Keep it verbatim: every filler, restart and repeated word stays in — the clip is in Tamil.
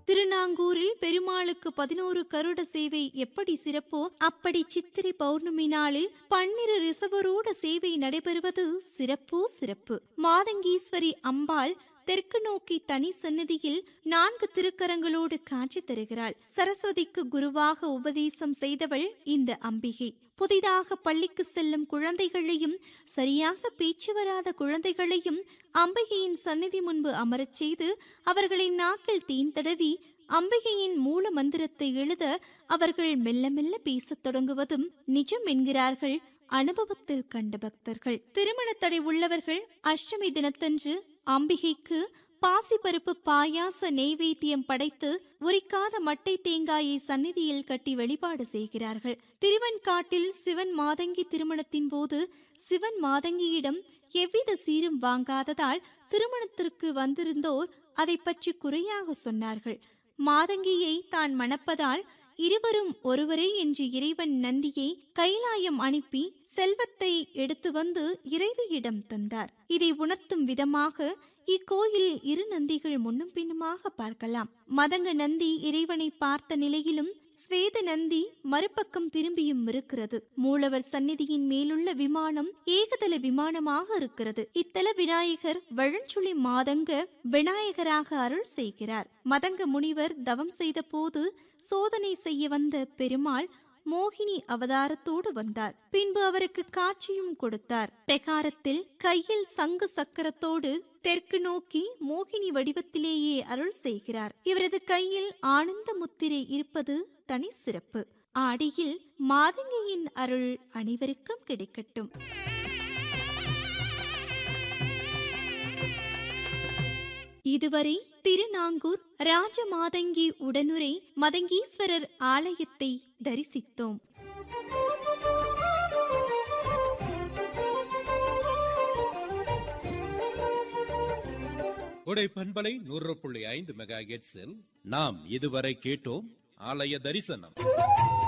திருநாங்கூரில் பெருமாளுக்கு பதினோரு கருட சேவை எப்படி சிறப்போ அப்படி சித்திரை பௌர்ணமி நாளில் பன்னிரு ரிசவரோட சேவை நடைபெறுவது சிறப்போ சிறப்பு. மாதங்கீஸ்வரி அம்பாள் தெற்கு நோக்கி தனி சந்நிதியில் நான்கு திருக்கரங்களோடு காட்சி தருகிறாள். சரஸ்வதிக்கு குருவாக உபதேசம் செய்தவள் இந்த அம்பிகை. புதிதாக பள்ளிக்கு செல்லும் குழந்தைகளையும் சரியாக பேச்சு வராத குழந்தைகளையும் அம்பிகையின் சந்நிதி முன்பு அமரச் செய்து அவர்களின் நாக்கில் தேன் தடவி அம்பிகையின் மூல மந்திரத்தை எழுத அவர்கள் மெல்ல மெல்ல பேசத் தொடங்குவதும் நிஜம் என்கிறார்கள் அனுபவத்தில் கண்ட பக்தர்கள். திருமண தடை உள்ளவர்கள் அஷ்டமி தினத்தன்று அம்பிகைக்கு பாசிப்பருப்பு பாயாச நெய்வேத்தியம் படைத்து உரிக்காத மட்டை தேங்காயை சந்நிதியில் கட்டி வழிபாடு செய்கிறார்கள். திருவெண்காட்டில் சிவன் மாதங்கி திருமணத்தின் போது சிவன் மாதங்கியிடம் எவ்வித சீரும் வாங்காததால் திருமணத்திற்கு வந்திருந்தோர் அதை பற்றி குறையாக சொன்னார்கள். மாதங்கியை தான் மணப்பதால் இருவரும் ஒருவரே என்று இறைவன் நந்தியை கைலாயம் அனுப்பி செல்வத்தை எடுத்து வந்து இறைவியிடம் தந்தார். இதை உணர்த்தும் விதமாக இக்கோயிலில் இரு நந்திகள் முன்னும் பின்னுமாக பார்க்கலாம். மதங்க நந்தி இறைவனை பார்த்த நிலையிலும் ஸ்வேத நந்தி மறுபக்கம் திரும்பியும் இருக்கிறது. மூலவர் சந்நிதியின் மேலுள்ள விமானம் ஏகதள விமானமாக இருக்கிறது. இத்தல விநாயகர் வழஞ்சுழி மாதங்க விநாயகராக அருள் செய்கிறார். மதங்க முனிவர் தவம் செய்த போது சோதனை செய்ய வந்த பெருமாள் மோகினி அவதாரத்தோடு வந்தார். பின்பு அவருக்கு காட்சியும் கொடுத்தார். பிரகாரத்தில் கையில் சங்கு சக்கரத்தோடு தெற்கு நோக்கி மோகினி வடிவத்திலேயே அருள் செய்கிறார். இவரது கையில் ஆனந்த முத்திரை இருப்பது தனி சிறப்பு. ஆடியில் மாதங்கியின் அருள் அனைவருக்கும் கிடைக்கட்டும். இதுவரை திருநாங்கூர் ராஜமாதங்கி உடனுரை மதங்கீஸ்வரர் ஆலயத்தை தரிசித்தோம். கொடை பண்பலை நூறு புள்ளி ஐந்து மெகா ஹெர்ட்ஸில் நாம் இதுவரை கேட்டோம் ஆலய தரிசனம்.